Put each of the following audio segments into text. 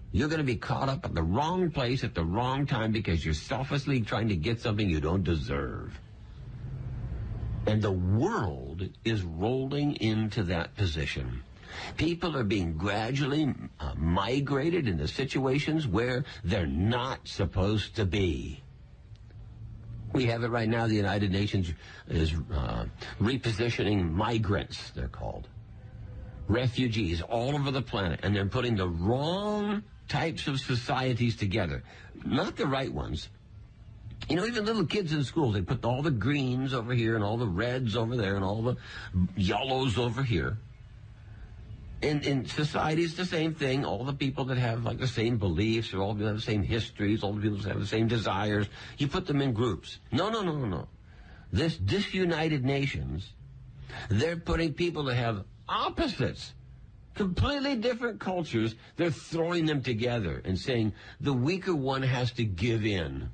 You're going to be caught up at the wrong place at the wrong time because you're selfishly trying to get something you don't deserve. And the world is rolling into that position. People are being gradually migrated into situations where they're not supposed to be. We have it right now. The United Nations is repositioning migrants, they're called. Refugees all over the planet. And they're putting the wrong types of societies together. Not the right ones. You know, even little kids in school, they put all the greens over here and all the reds over there and all the yellows over here. In society, it's the same thing. All the people that have like the same beliefs, or all the the same histories, all the people that have the same desires, you put them in groups. No. This disunited nations, they're putting people that have opposites, completely different cultures. They're throwing them together and saying the weaker one has to give in.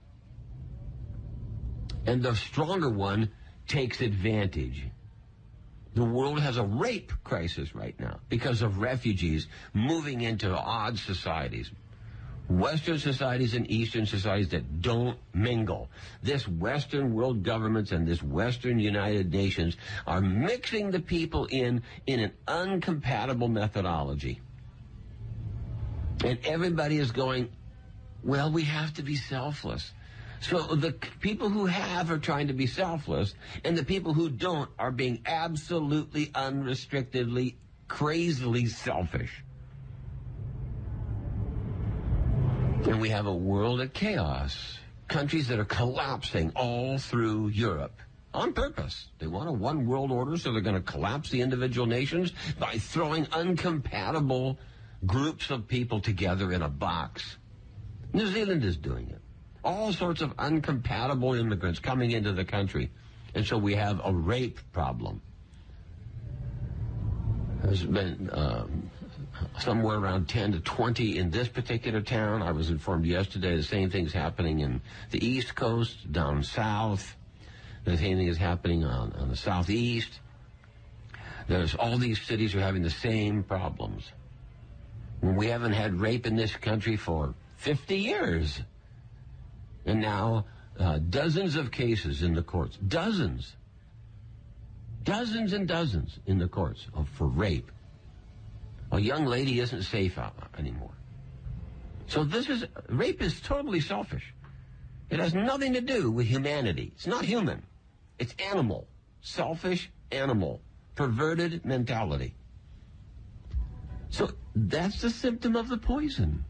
And the stronger one takes advantage. The world has a rape crisis right now because of refugees moving into odd societies. Western societies and Eastern societies that don't mingle. This Western world governments and this Western United Nations are mixing the people in an uncompatible methodology. And everybody is going, well, we have to be selfless. So the people who have are trying to be selfless, and the people who don't are being absolutely, unrestrictedly, crazily selfish. And we have a world of chaos. Countries that are collapsing all through Europe. On purpose. They want a one world order, so they're going to collapse the individual nations by throwing incompatible groups of people together in a box. New Zealand is doing it. All sorts of incompatible immigrants coming into the country. And so we have a rape problem. There's been somewhere around 10 to 20 in this particular town. I was informed yesterday the same thing's happening in the East Coast, down south. The same thing is happening on the southeast. There's all these cities are having the same problems. We haven't had rape in this country for 50 years. And now, dozens of cases in the courts. Dozens and dozens in the courts for rape. A young lady isn't safe anymore. So rape is totally selfish. It has nothing to do with humanity. It's not human. It's animal. Selfish animal. Perverted mentality. So that's the symptom of the poison.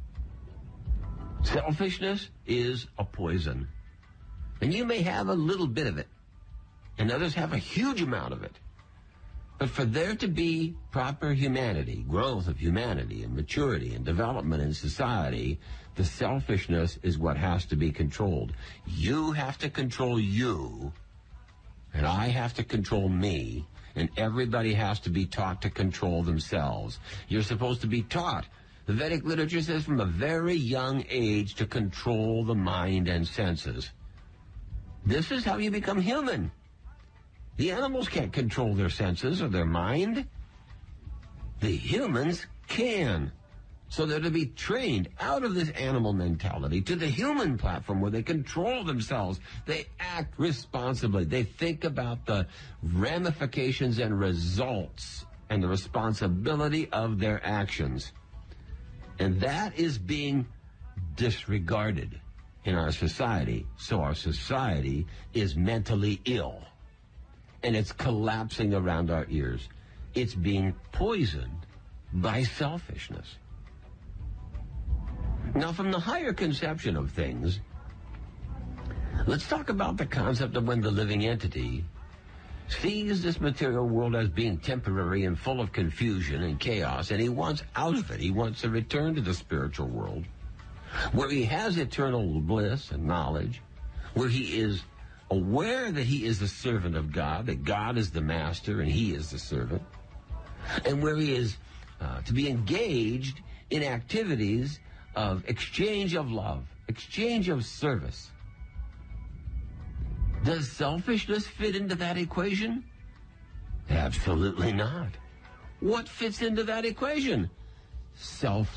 Selfishness is a poison. And you may have a little bit of it, and others have a huge amount of it. But for there to be proper humanity, growth of humanity and maturity and development in society, the selfishness is what has to be controlled. You have to control you, and I have to control me, and everybody has to be taught to control themselves. You're supposed to be taught. The Vedic literature says from a very young age to control the mind and senses. This is how you become human. The animals can't control their senses or their mind. The humans can. So they're to be trained out of this animal mentality to the human platform where they control themselves. They act responsibly. They think about the ramifications and results and the responsibility of their actions. And that is being disregarded in our society. So our society is mentally ill. And it's collapsing around our ears. It's being poisoned by selfishness. Now, from the higher conception of things, let's talk about the concept of when the living entity sees this material world as being temporary and full of confusion and chaos, and he wants out of it. He wants to return to the spiritual world, where he has eternal bliss and knowledge, where he is aware that he is the servant of God, that God is the master and he is the servant, and where he is to be engaged in activities of exchange of love, exchange of service. Does selfishness fit into that equation? Absolutely not. What fits into that equation? Self